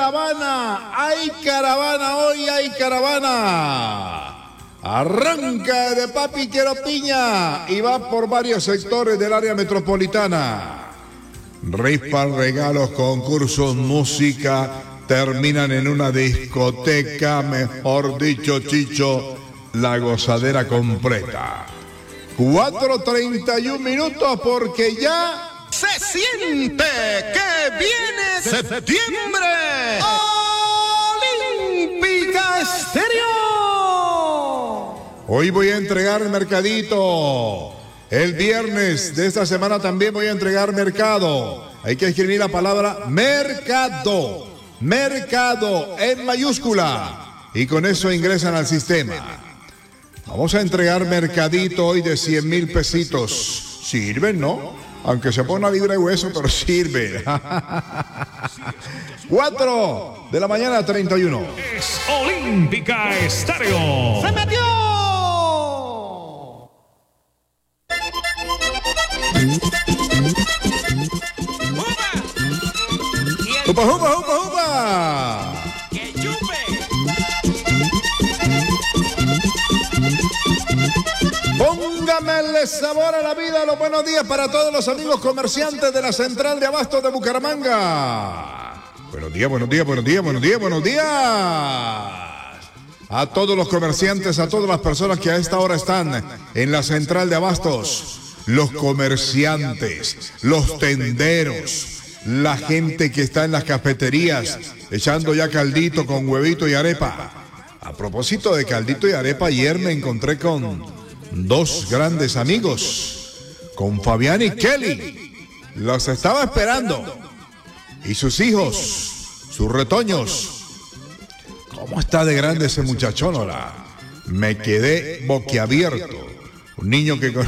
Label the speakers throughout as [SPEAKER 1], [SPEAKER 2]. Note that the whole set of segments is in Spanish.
[SPEAKER 1] caravana! ¡Hay caravana hoy! ¡Hay caravana! Arranca de Papi Quiero Piña y va por varios sectores del área metropolitana. Rifan, regalos, concursos, música, terminan en una discoteca, mejor dicho, Chicho, la gozadera completa. 4:31 minutos porque ya se siente que viene septiembre. Olímpica Estéreo. Hoy voy a entregar el mercadito. El viernes de esta semana también voy a entregar mercado. Hay que escribir la palabra mercado. Mercado en mayúscula. Y con eso ingresan al sistema. Vamos a entregar mercadito hoy de 100,000 pesitos. Sirven, ¿no? Aunque se ponga libre de hueso, pero sirve. 4:31 a.m.
[SPEAKER 2] Es Olímpica Estéreo.
[SPEAKER 3] ¡Se metió!
[SPEAKER 1] ¡Upa, upa, upa, upa!
[SPEAKER 3] ¡Que chupe!
[SPEAKER 1] Póngamele sabor a la vida. Los buenos días para todos los amigos comerciantes de la Central de Abastos de Bucaramanga. Buenos días, buenos días, buenos días, buenos días, buenos días. A todos los comerciantes, a todas las personas que a esta hora están en la Central de Abastos. Los comerciantes, los tenderos, la gente que está en las cafeterías echando ya caldito con huevito y arepa. A propósito de caldito y arepa, ayer me encontré con dos grandes amigos, con Fabián y Kelly. Los estaba esperando. Y sus hijos, sus retoños. ¿Cómo está de grande ese muchachón, hola? Me quedé boquiabierto. Un niño que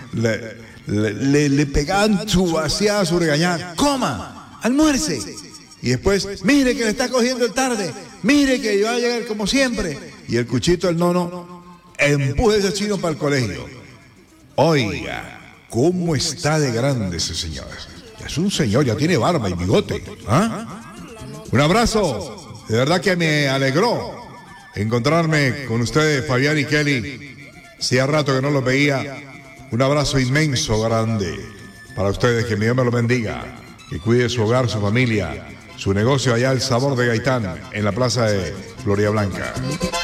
[SPEAKER 1] le pegaban su vaciada, su regañada. ¡Coma! ¡Almuerce! Y después, mire que le está cogiendo el tarde. Mire que va a llegar como siempre. Y el cuchito, el nono, empuje ese chino para el colegio. Oiga, ¿cómo está de grande ese señor? Es un señor, ya tiene barba y bigote. ¿Ah? Un abrazo. De verdad que me alegró encontrarme con ustedes, Fabián y Kelly. Hacía rato que no los veía. Un abrazo inmenso, grande, para ustedes. Que mi Dios me los bendiga. Que cuide su hogar, su familia, su negocio allá, El Sabor de Gaitán, en la plaza de Floria Blanca.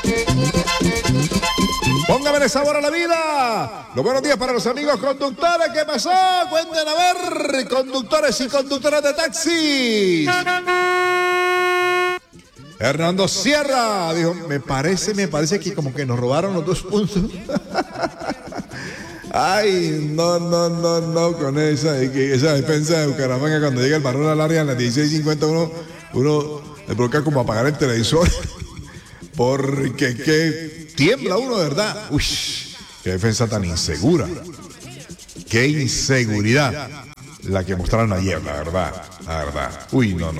[SPEAKER 1] Póngame el sabor a la vida. Los buenos días para los amigos conductores. ¿Qué pasó? Cuenten a ver, conductores y conductoras de taxis. Hernando Sierra dijo, me parece que como que nos robaron los 2 puntos. Ay, no, con esa defensa de Bucaramanga, cuando llega el balón al área en las 16:50, uno le provoca como apagar el televisor, porque que tiembla uno, de verdad. Uy, qué defensa tan insegura, qué inseguridad la que mostraron ayer, la verdad. Uy, no.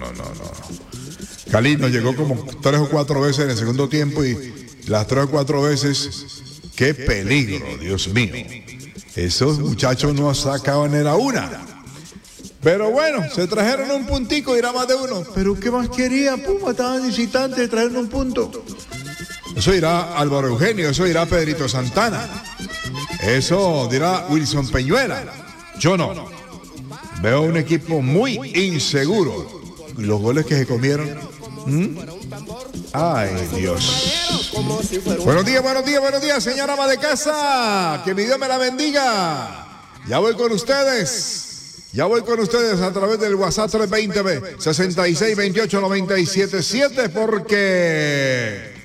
[SPEAKER 1] Cali nos llegó como 3 o 4 veces en el segundo tiempo y las 3 o 4 veces, qué peligro, Dios mío. Esos muchachos no sacaban era una. Pero bueno, se trajeron un puntico y era más de uno. Pero ¿qué más quería? Puma, estaban visitantes, trajeron un punto. Eso dirá Álvaro Eugenio, eso dirá Pedrito Santana. Eso dirá Wilson Peñuela. Yo no. Veo un equipo muy inseguro. ¿Y los goles que se comieron? Ay, Dios. Buenos días, señora ama de casa. Que mi Dios me la bendiga. Ya voy con ustedes a través del WhatsApp 320 66 28 97 7 porque